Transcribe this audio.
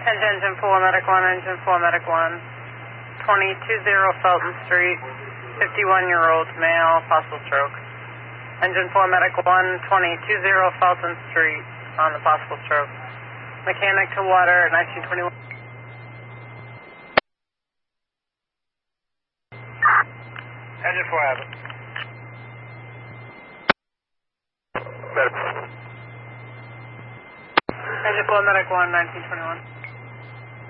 Engine 4, Medic 1, Engine 4, Medic 1. 2020 Felton Street, 51-year-old male, possible stroke. Engine 4, Medic 1, 2020 Felton Street, on the possible stroke. Mechanic to water, 1921. Engine 4, Abbott. Engine 4, Medic 1, 1921.